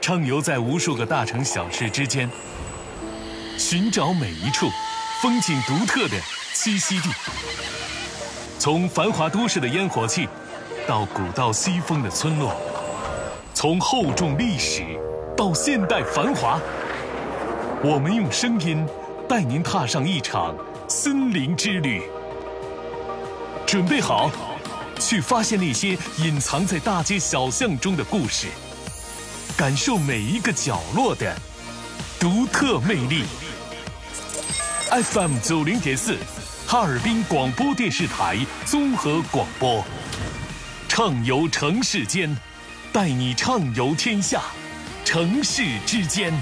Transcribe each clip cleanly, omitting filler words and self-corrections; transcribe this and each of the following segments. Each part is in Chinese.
畅游在无数个大城小市之间，寻找每一处风景独特的栖息地。从繁华都市的烟火气，到古道西风的村落，从厚重历史到现代繁华，我们用声音带您踏上一场森林之旅。准备好，去发现那些隐藏在大街小巷中的故事，感受每一个角落的独特魅力。FM 90.4，哈尔滨广播电视台综合广播，畅游城市间，带你畅游天下，城市之间。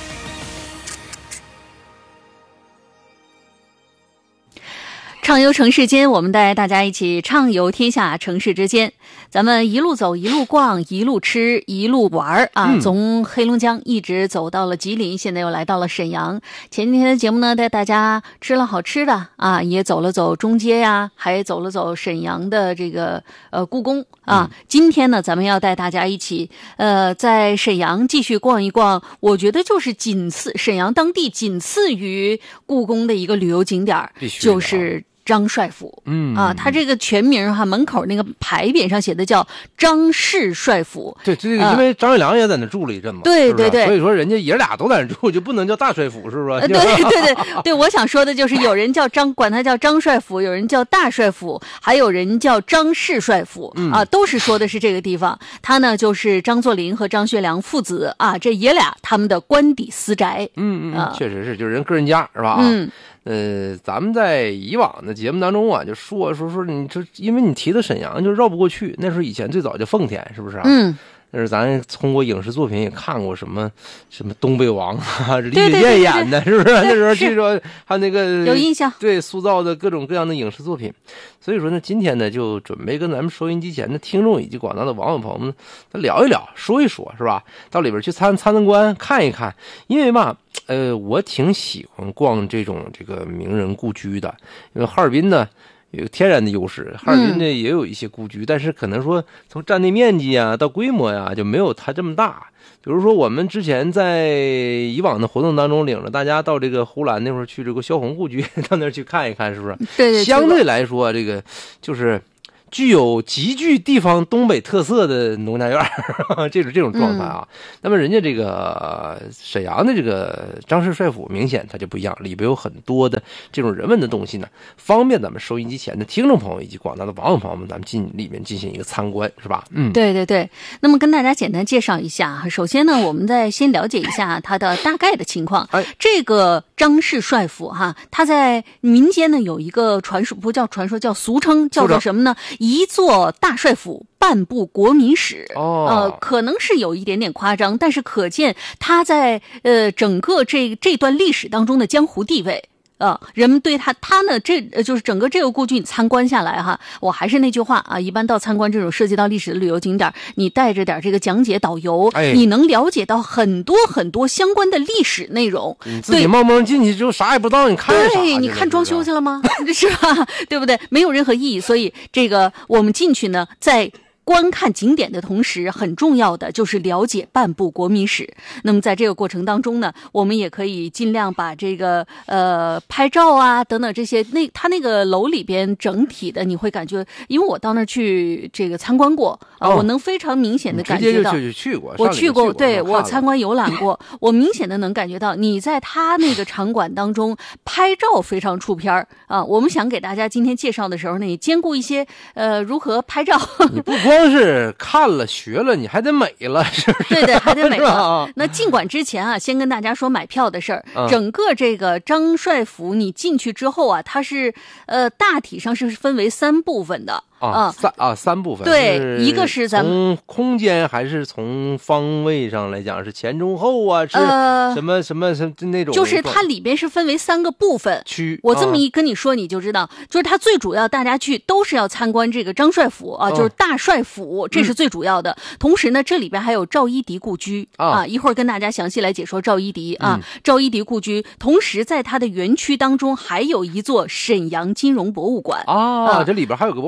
畅游城市间，我们带大家一起畅游天下，城市之间。咱们一路走，一路逛，一路吃，一路玩啊！从黑龙江一直走到了吉林，现在又来到了沈阳。前几天的节目呢，带大家吃了好吃的啊，也走了走中街呀，还走了走沈阳的这个故宫啊。今天呢，咱们要带大家一起在沈阳继续逛一逛，我觉得就是沈阳当地仅次于故宫的一个旅游景点，就是张帅府。他这个全名哈，门口那个牌匾上写的叫张氏帅府。 对，这个因为张学良也在那住了一阵嘛， 对对对， 所以说人家爷俩都在那住，就不能叫大帅府，是不是？ 对，我想说的就是有人叫管他叫张帅府，有人叫大帅府，还有人叫张氏帅府啊，都是说的是这个地方。他呢就是张作霖和张学良父子啊，这爷俩他们的官邸私宅。 确实是，就是人个人家是吧？咱们在以往的节目当中啊，就说你这，因为你提到沈阳就绕不过去。那时候以前最早叫奉天，是不是啊？那是咱通过影视作品也看过什么东北王啊，李雪健演的，是不是？那时候据说还那个有印象， 对，塑造的各种各样的影视作品。所以说呢，今天呢就准备跟咱们收音机前的听众以及广大的网友朋友们聊一聊，说一说，是吧？到里边去参观看一看，因为嘛，我挺喜欢逛这个名人故居的，因为哈尔滨呢有天然的优势，哈尔滨呢也有一些故居，但是可能说从占地面积啊到规模呀，就没有它这么大。比如说我们之前在以往的活动当中领着大家到这个呼兰那会儿去这个萧红故居，到那儿去看一看，是不是？ 对， 相对来说这个就是具有极具地方东北特色的农家院这种状态啊。那么人家这个沈阳的这个张氏帅府明显它就不一样，里边有很多的这种人文的东西呢，方便咱们收音机前的听众朋友以及广大的网友朋友们，咱们里面进行一个参观，是吧？ 对。那么跟大家简单介绍一下，首先呢，我们再先了解一下它的大概的情况。这个张氏帅府哈，它在民间呢有一个传说，不叫传说，叫俗称，叫做什么呢？一座大帅府，半部国民史。可能是有一点点夸张，但是可见他在整个这段历史当中的江湖地位。人们对他呢，就是整个这个故居你参观下来哈，我还是那句话啊，一般到参观这种涉及到历史的旅游景点，你带着点这个讲解导游，你能了解到很多很多相关的历史内容。 你自己冒蒙进去之后啥也不知道，你看啥？ 对，你看装修去了吗？是吧？对不对？没有任何意义。所以这个我们进去呢，在观看景点的同时，很重要的就是了解半部国民史。那么在这个过程当中呢，我们也可以尽量把这个拍照啊等等这些，他那个楼里边整体的你会感觉，因为我到那儿去这个参观过我能非常明显的感觉到，我去过，对，我参观游览过，我明显的能感觉到你在他那个场馆当中拍照非常出片啊。我们想给大家今天介绍的时候呢，也兼顾一些如何拍照。 你不光是看了学了，你还得美了，是不是？ 对，还得美了。那尽管之前啊，先跟大家说买票的事儿。整个这个张帅府你进去之后啊，它是大体上是分为3部分的。 三部分。 对，一个是咱们从空间还是从方位上来讲，是前中后啊，是什么那种？ 就是它里边是分为3个部分区。 我这么一跟你说，你就知道，就是它最主要大家去都是要参观这个张帅府啊，就是大帅府，这是最主要的。同时呢，这里边还有赵一荻故居啊，一会儿跟大家详细来解说赵一荻啊，赵一荻故居。同时在它的园区当中还有一座沈阳金融博物馆这里边还有个博物馆。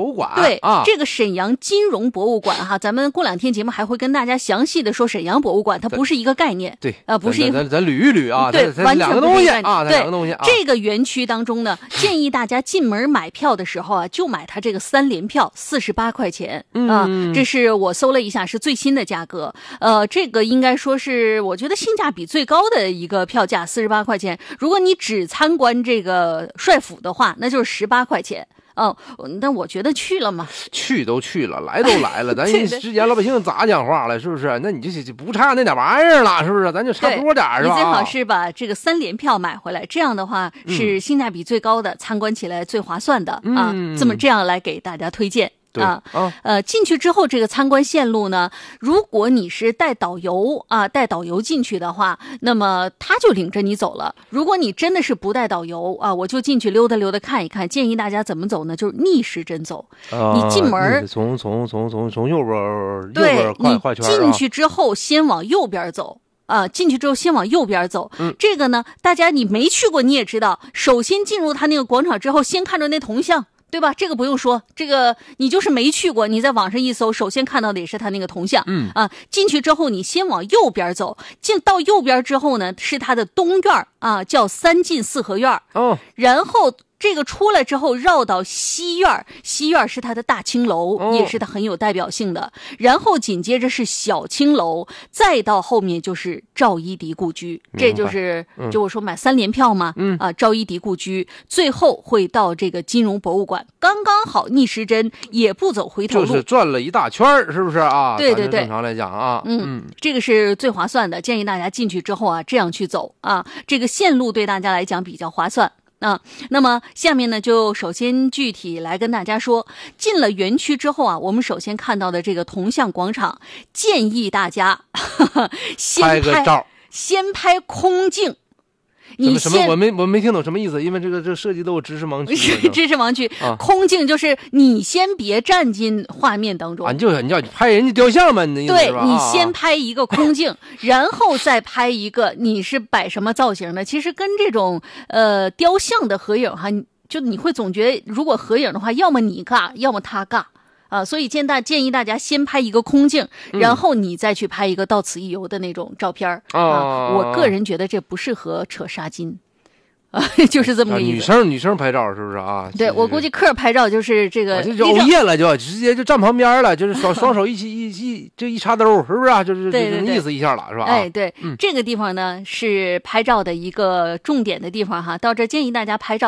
对啊， 这个沈阳金融博物馆哈，咱们过2天节目还会跟大家详细的说沈阳博物馆，它不是一个概念， 对不是一个， 咱捋一捋啊， 对，完全两个东西啊， 对， 两个东西啊。 这个园区当中呢，建议大家进门买票的时候啊，就买它这个3联票，48块钱啊，这是我搜了一下是最新的价格，这个应该说是我觉得性价比最高的一个票价，48块钱。如果你只参观这个帅府的话，那就是18块钱。哦，那我觉得去了嘛， 去都去了，来都来了，咱之前老百姓咋讲话了，是不是？那你就不差那点玩意儿了，是不是？咱就差多点是吧？ 你最好是把这个3联票买回来，这样的话是性价比最高的，参观起来最划算的啊。这样来给大家推荐。进去之后这个参观线路呢，如果你是带导游进去的话，那么他就领着你走了。如果你真的是不带导游啊，我就进去溜达溜达看一看。建议大家怎么走呢？就是逆时针走。你进门从右边对， 画圈， 你进去之后先往右边走。进去之后先往右边走。这个呢，大家你没去过你也知道，首先进入他那个广场之后，先看着那铜像。对吧？这个不用说，这个你就是没去过，你在网上一搜，首先看到的也是他那个铜像。进去之后你先往右边走，进到右边之后呢，是他的东院啊，叫3进4合院。然后这个出来之后绕到西院，西院是它的大青楼，也是它很有代表性的。然后紧接着是小青楼，再到后面就是赵一荻故居，这就是就我说买3联票嘛，赵一荻故居，最后会到这个金融博物馆，刚刚好逆时针，也不走回头路， 就是转了一大圈，是不是啊？ 对对对， 正常来讲啊， 这个是最划算的，建议大家进去之后啊，这样去走啊，这个线路对大家来讲比较划算。那么下面呢，就首先具体来跟大家说，进了园区之后啊，我们首先看到的这个铜像广场，建议大家先拍空镜。你什么？我没听懂什么意思，因为这个设计都有知识盲区。 知识盲区，空镜就是你先别站进画面当中， 你要拍人家雕像嘛？ 对，你先拍一个空镜，然后再拍一个你是摆什么造型的。其实跟这种雕像的合影哈，就你会总觉得，如果合影的话，要么你尬，要么他尬。所以建议大家先拍一个空镜，然后你再去拍一个到此一游的那种照片我个人觉得这不适合扯纱巾。就是这么个意思。 女生拍照是不是啊？ 对，我估计客拍照就是这个， 就熬夜了，就直接就站旁边了，就是双手一插兜，是不是啊？就是这意思一下了，是吧？ 哎，对，这个地方呢是拍照的一个重点的地方哈。到这建议大家拍照。